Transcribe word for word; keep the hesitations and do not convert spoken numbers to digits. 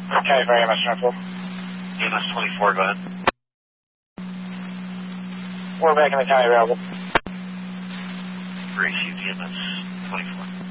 Okay, very much, Norfolk. E M S twenty-four, go ahead. We're back in the county available. Receive E M S twenty-four.